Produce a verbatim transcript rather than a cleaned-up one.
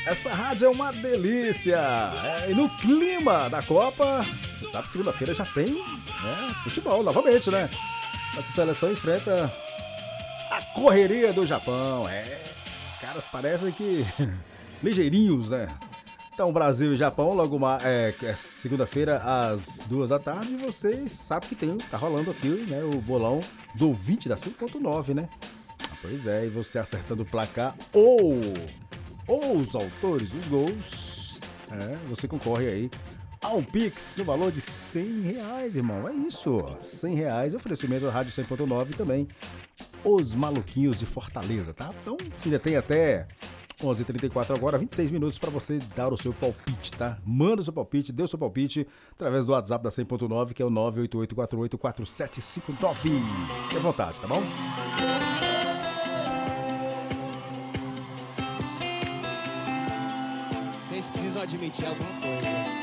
Essa rádio é uma delícia. É, e no clima da Copa, você sabe que segunda-feira já tem, né, futebol novamente, né? Nossa seleção enfrenta a correria do Japão. É, os caras parecem que ligeirinhos, né? Então, Brasil e Japão, logo mais, é, é segunda-feira às duas da tarde. Vocês sabem que tem, tá rolando aqui, né, o bolão do vinte da cinco ponto nove, né? Ah, pois é, e você acertando o placar ou, ou os autores dos gols, é, você concorre aí a um Pix no valor de cem reais, irmão. É isso, cem reais. Oferecimento da Rádio cem ponto nove também. Os Maluquinhos de Fortaleza, tá? Então, ainda tem até onze e trinta e quatro agora, vinte e seis minutos para você dar o seu palpite, tá? Manda o seu palpite, dê o seu palpite através do WhatsApp da cem ponto nove, que é o nove oito oito quatro oito quatro sete cinco nove. Fique à vontade, tá bom? Vocês precisam admitir alguma coisa.